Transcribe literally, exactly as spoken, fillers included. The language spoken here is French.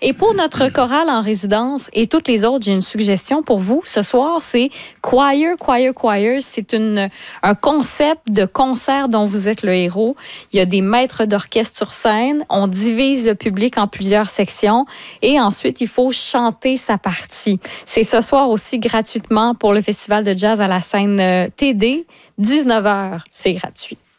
Et pour notre chorale en résidence et toutes les autres, j'ai une suggestion pour vous. Ce soir, c'est Choir, Choir, Choir. C'est une, un concept de concert dont vous êtes le héros. Il y a des maîtres d'orchestre sur scène. On divise le public en plusieurs sections et ensuite, il faut chanter sa partie. C'est ce soir aussi gratuitement pour le Festival de jazz à la scène T D, dix-neuf heures. C'est gratuit.